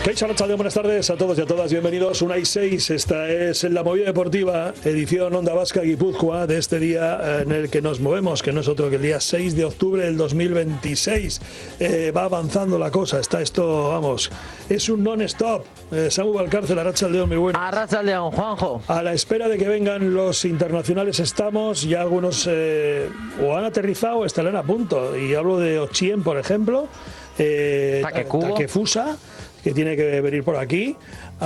Kaixo Arratsaldeon, buenas tardes a todos y a todas, bienvenidos. 1:06, esta es la movida deportiva, edición Onda Vasca Guipúzcoa, de este día en el que nos movemos, que no es otro que el día 6 de octubre del 2026. Va avanzando la cosa, está esto, vamos, es un non-stop. Samu Valcárcel, Arratsaldeon, muy bueno. Arratsaldeon, Juanjo. A la espera de que vengan los internacionales estamos, ya algunos o han aterrizado o estarán a punto, y hablo de Ochien, por ejemplo, Takefusa, que tiene que venir por aquí.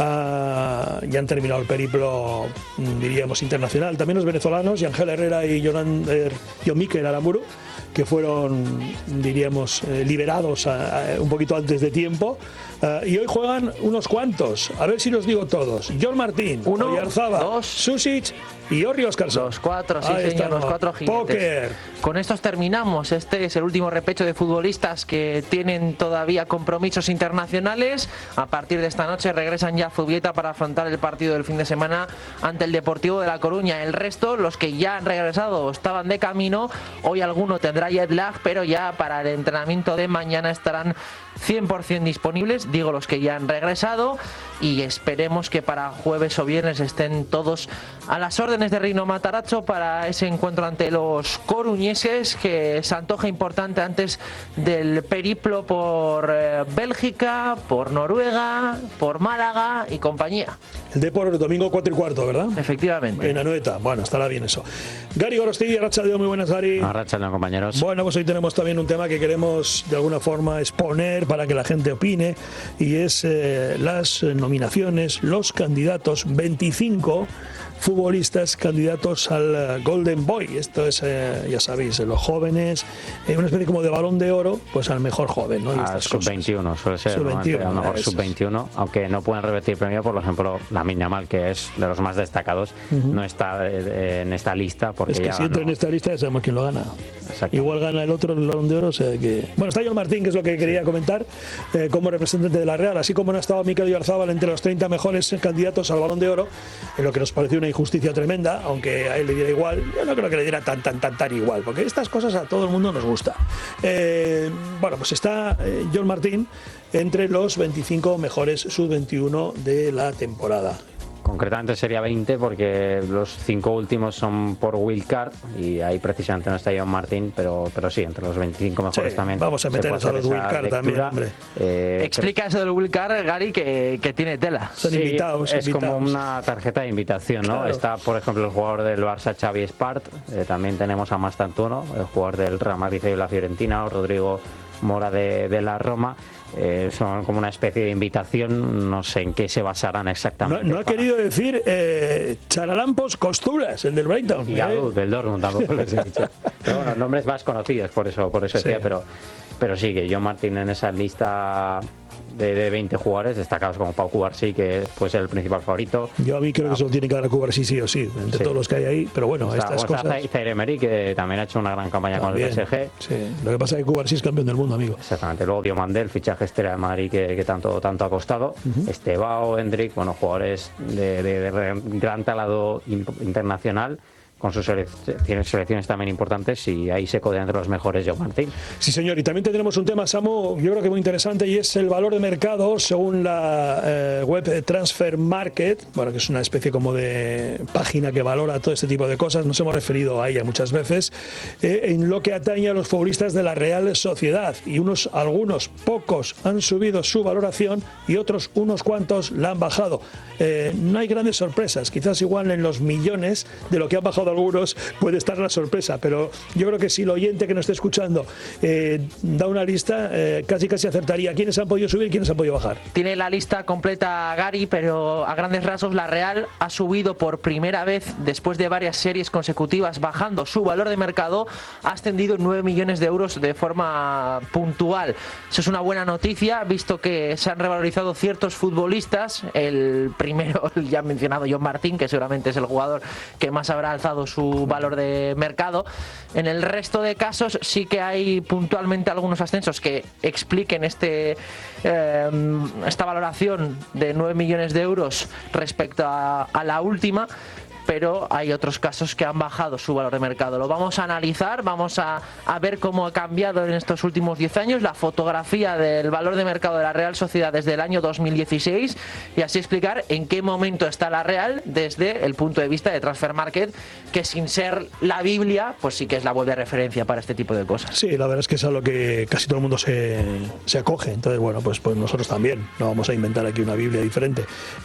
Ya han terminado el periplo, diríamos, internacional. También los venezolanos, Yangel Herrera y Mikel Aramburu, que fueron, diríamos, liberados un poquito antes de tiempo. Y hoy juegan unos cuantos, a ver si los digo todos. John Martín, Oyarzábal, Susic y Orri Oskarsson. Los cuatro, sí señor, los cuatro gigantes. Póker. Con estos terminamos. Este es el último repecho de futbolistas que tienen todavía compromisos internacionales. A partir de esta noche regresan ya a Zubieta para afrontar el partido del fin de semana ante el Deportivo de La Coruña. El resto, los que ya han regresado, estaban de camino. Hoy alguno tendrá jet lag, pero ya para el entrenamiento de mañana estarán 100% disponibles, digo los que ya han regresado, y esperemos que para jueves o viernes estén todos a las órdenes de Rino Matarazzo para ese encuentro ante los coruñeses, que se antoja importante antes del periplo por Bélgica, por Noruega, por Málaga y compañía. El Depor, domingo 4:15, ¿verdad? Efectivamente. En Anoeta, bueno, estará bien eso. Gary Gorostegui, Arratsaldeon, muy buenas, Gary. Arratsaldeon, compañeros. Bueno, pues hoy tenemos también un tema que queremos de alguna forma exponer para que la gente opine, y es las nominaciones, los candidatos, 25 futbolistas candidatos al Golden Boy. Esto es, ya sabéis, los jóvenes, una especie como de Balón de Oro, pues al mejor joven, ¿no? Sub-21 suele ser, Sub-21, a lo mejor sub-21, aunque no pueden repetir premio. Por ejemplo, Lamine Yamal, que es de los más destacados, no está en esta lista, porque es que ya si entra en esta lista ya sabemos quién lo gana. Exacto. Igual gana el otro el Balón de Oro, o sea que... Bueno, está John Martín, que es lo que quería comentar, como representante de la Real, así como no ha estado Mikel Oyarzábal entre los 30 mejores candidatos al Balón de Oro, en lo que nos pareció una injusticia tremenda, aunque a él le diera igual. Yo no creo que le diera tan igual, porque estas cosas a todo el mundo nos gusta. Bueno, pues está John Martín entre los 25 mejores sub-21 de la temporada. Concretamente sería 20, porque los 5 últimos son por wildcard, y ahí precisamente no está John Martín, pero sí, entre los 25 mejores también. Vamos a meter eso a los wildcard también, hombre. Explica eso del wildcard, Gary, que tiene tela. Son invitados. Es como una tarjeta de invitación, ¿no? Claro. Está, por ejemplo, el jugador del Barça, Xavi Espart. También tenemos a Mastantuono, el jugador del Real Madrid y la Fiorentina, o Rodrigo Mora de la Roma. Son como una especie de invitación, no sé en qué se basarán exactamente. No ha querido decir Charalampos Costuras, el del Brighton. Y del Dortmund tampoco les he dicho. Pero bueno, nombres más conocidos, por eso sí. Decía, pero sí, que John Martín en esa lista de 20 jugadores destacados, como Pau Cubarsí, que puede ser el principal favorito. Yo a mí creo que se lo tiene que dar a Cubarsí sí o sí, entre todos los que hay ahí, pero bueno, estas cosas... Zaire Emery, que también ha hecho una gran campaña también con el PSG. Sí, lo que pasa es que Cubarsí es campeón del mundo, amigo. Exactamente. Luego Diomandé, el fichaje estrella de Madrid, que tanto ha costado. Estebao, Hendrik, bueno, jugadores de gran talado internacional, con sus selecciones también importantes, y ahí se codea entre los mejores John Martín. Sí, señor, y también tendremos un tema, Samu, yo creo que muy interesante, y es el valor de mercado según la web Transfer Market, bueno, que es una especie como de página que valora todo este tipo de cosas. Nos hemos referido a ella muchas veces, en lo que atañe a los futbolistas de la Real Sociedad, y algunos pocos han subido su valoración y otros unos cuantos la han bajado. No hay grandes sorpresas, quizás igual en los millones de lo que han bajado algunos puede estar la sorpresa, pero yo creo que si el oyente que nos esté escuchando da una lista, casi acertaría quiénes han podido subir y quiénes han podido bajar. Tiene la lista completa Gary, pero a grandes rasgos la Real ha subido por primera vez después de varias series consecutivas bajando su valor de mercado, ha ascendido 9 millones de euros de forma puntual. Eso es una buena noticia, visto que se han revalorizado ciertos futbolistas. El primero, el ya mencionado John Martín, que seguramente es el jugador que más habrá alzado su valor de mercado. En el resto de casos sí que hay puntualmente algunos ascensos que expliquen esta valoración de 9 millones de euros respecto a la última, pero hay otros casos que han bajado su valor de mercado. Lo vamos a analizar, vamos a ver cómo ha cambiado en estos últimos 10 años la fotografía del valor de mercado de la Real Sociedad desde el año 2016 y así explicar en qué momento está la Real desde el punto de vista de Transfer Market, que sin ser la Biblia, pues sí que es la web de referencia para este tipo de cosas. Sí, la verdad es que es a lo que casi todo el mundo se acoge. Entonces, bueno, pues nosotros también. No vamos a inventar aquí una Biblia diferente.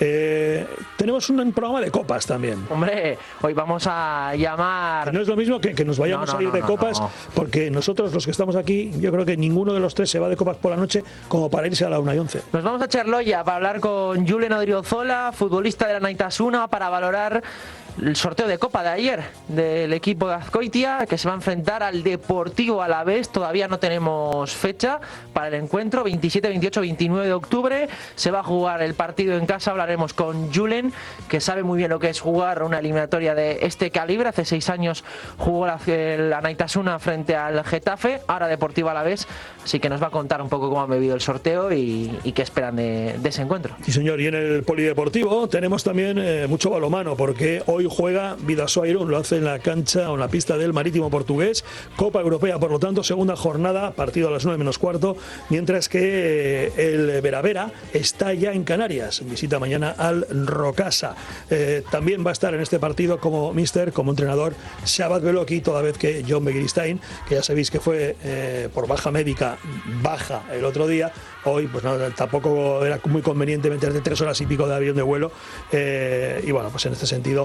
Tenemos un programa de copas también. Hombre, hoy vamos a llamar... Que no es lo mismo que nos vayamos a ir de copas, porque nosotros, los que estamos aquí, yo creo que ninguno de los tres se va de copas por la noche como para irse a la 1:11. Nos vamos a Cherloya para hablar con Julen Odriozola, futbolista de la Naitasuna, para valorar el sorteo de Copa de ayer del equipo de Azkoitia, que se va a enfrentar al Deportivo Alavés. Todavía no tenemos fecha para el encuentro, 27, 28, 29 de octubre se va a jugar el partido en casa. Hablaremos con Julen, que sabe muy bien lo que es jugar una eliminatoria de este calibre. Hace 6 años jugó la Naitasuna frente al Getafe, ahora Deportivo Alavés, así que nos va a contar un poco cómo han vivido el sorteo y qué esperan de ese encuentro. Sí, señor, y en el polideportivo tenemos también mucho balonmano, porque hoy juega Bidasoa Irún, lo hace en la cancha o en la pista del Marítimo Portugués, Copa Europea, por lo tanto, segunda jornada, partido a las 9:15, mientras que el Veravera está ya en Canarias, visita mañana al Rocasa. También va a estar en este partido como entrenador Shabat Beloki, toda vez que John Begiristain, que ya sabéis que fue por baja médica, baja el otro día, hoy pues no, tampoco era muy conveniente meterte 3 horas y pico de avión de vuelo, y bueno, pues en este sentido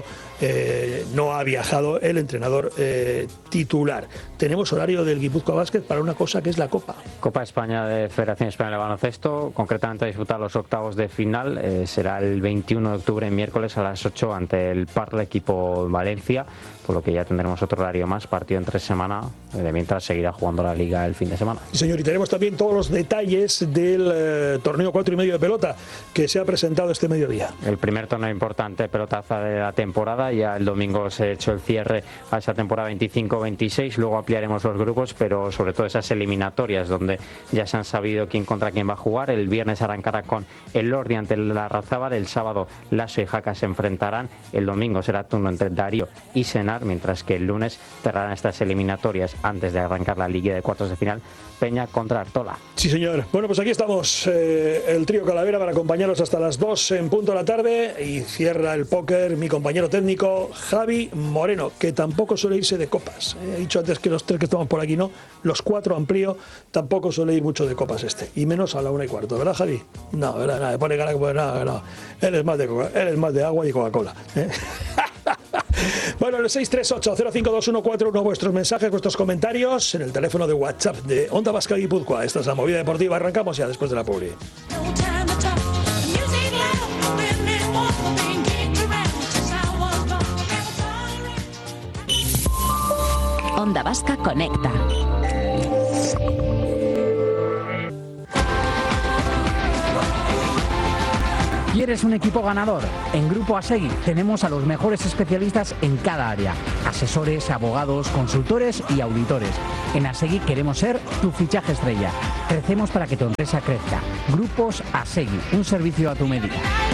no ha viajado el entrenador titular. Tenemos horario del Guipúzcoa Basket para una cosa que es la Copa España de Federación Española de Baloncesto, concretamente a disputar los octavos de final. Será el 21 de octubre, miércoles a las 8 ante el Parla Equipo Valencia, por lo que ya tendremos otro horario más, partido entre semana, mientras seguirá jugando la Liga el fin de semana. Sí, señor, y tenemos también todos los detalles del torneo 4,5 de pelota que se ha presentado este mediodía. El primer torneo importante, pelotaza de la temporada. Ya el domingo se ha hecho el cierre a esa temporada 25-26, luego ampliaremos los grupos, pero sobre todo esas eliminatorias donde ya se han sabido contra quién va a jugar. El viernes arrancará con el Lordi ante el Larrazábal, el sábado Lasso y Jaca se enfrentarán, el domingo será turno entre Darío y Senar, mientras que el lunes cerrarán estas eliminatorias antes de arrancar la Liga de cuartos de final, Peña contra Artola. Sí, señor. Bueno, pues aquí estamos, el trío Calavera, para acompañaros hasta las 2 en punto de la tarde, y cierra el póker mi compañero técnico Javi Moreno, que tampoco suele irse de copas. He dicho antes que los 3 que estamos por aquí no, los 4 amplío, tampoco suele ir mucho de copas y menos a la 1:15, ¿verdad, Javi? No, ¿verdad? Nada, me pone cara que no. Él es más de agua y Coca-Cola. Bueno, el 638-052141, vuestros mensajes, vuestros comentarios en el teléfono de WhatsApp de Onda Vasca Guipúzcoa. Esta es la movida deportiva. Arrancamos ya después de la publi. Onda Vasca conecta. ¿Quieres un equipo ganador? En Grupo Asegui tenemos a los mejores especialistas en cada área. Asesores, abogados, consultores y auditores. En Asegui queremos ser tu fichaje estrella. Crecemos para que tu empresa crezca. Grupos Asegui, un servicio a tu medida.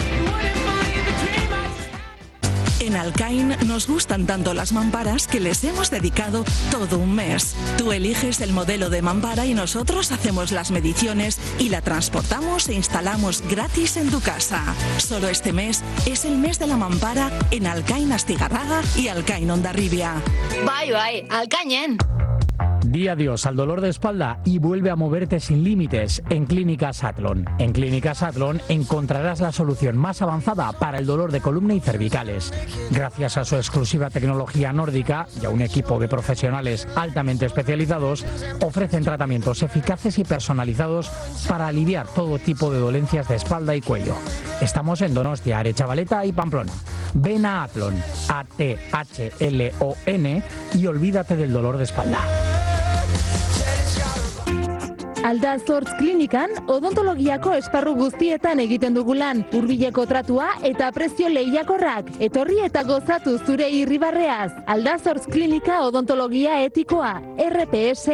En Alcain nos gustan tanto las mamparas que les hemos dedicado todo un mes. Tú eliges el modelo de mampara y nosotros hacemos las mediciones y la transportamos e instalamos gratis en tu casa. Solo este mes es el mes de la mampara en Alcain Astigarraga y Alcain Hondarribia. Bye, Alcañen. Di adiós al dolor de espalda y vuelve a moverte sin límites en Clínicas Atlon. En Clínicas Atlon encontrarás la solución más avanzada para el dolor de columna y cervicales. Gracias a su exclusiva tecnología nórdica y a un equipo de profesionales altamente especializados, ofrecen tratamientos eficaces y personalizados para aliviar todo tipo de dolencias de espalda y cuello. Estamos en Donostia, Arechavaleta y Pamplona. Ven a Atlon, ATHLON, y olvídate del dolor de espalda. Aldazortz klinikan odontologiako esparru guztietan egiten dugu lan, hurbileko tratua eta prezio lehiakorrak. Etorri eta gozatu zure irribarreaz. Aldazortz klinika odontologia etikoa. RPS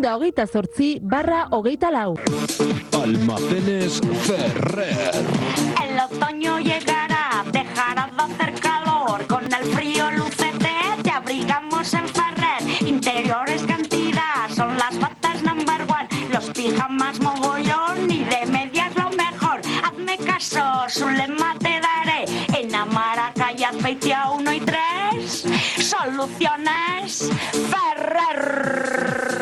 128/24. Almacenes Ferrer. El otoño llegará, dejará de hacer calor, con el frío ganas mogollón y de medias lo mejor. Hazme caso, su lema te daré. En Amaraca y Azpeitia 1 y 3, Soluciones Ferrer.